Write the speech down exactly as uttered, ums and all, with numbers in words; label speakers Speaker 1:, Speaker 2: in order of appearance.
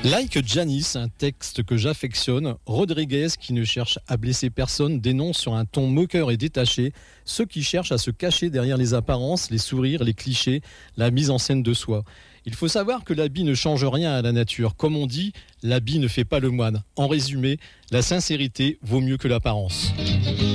Speaker 1: Like Janice, un texte que j'affectionne, Rodriguez, qui ne cherche à blesser personne, dénonce sur un ton moqueur et détaché ceux qui cherchent à se cacher derrière les apparences, les sourires, les clichés, la mise en scène de soi. Il faut savoir que l'habit ne change rien à la nature. Comme on dit, l'habit ne fait pas le moine. En résumé, la sincérité vaut mieux que l'apparence.